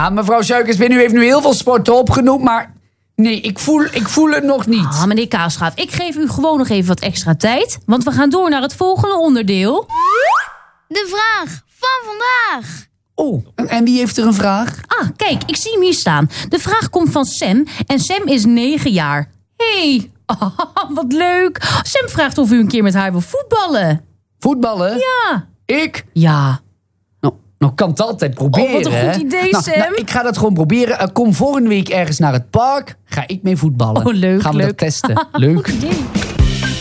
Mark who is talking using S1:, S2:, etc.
S1: Nou, mevrouw Suikers, u heeft nu heel veel sporten opgenoemd, maar nee, ik voel het nog niet.
S2: Ah, meneer Kaasgraaf, ik geef u gewoon nog even wat extra tijd. Want we gaan door naar het volgende onderdeel.
S3: De vraag van vandaag.
S1: Oh, en wie heeft er een vraag?
S2: Ah, kijk, ik zie hem hier staan. De vraag komt van Sam en Sam is 9 jaar. Hey, wat leuk. Sam vraagt of u een keer met haar wil voetballen.
S1: Voetballen?
S2: Ja.
S1: Ik?
S2: Ja.
S1: Nou, kan het altijd proberen.
S2: Oh, wat een goed idee, Sam.
S1: Nou, ik ga dat gewoon proberen. Kom volgende week ergens naar het park. Ga ik mee voetballen.
S2: Oh, leuk,
S1: Gaan we
S2: leuk.
S1: dat testen. Leuk.
S2: Goed idee.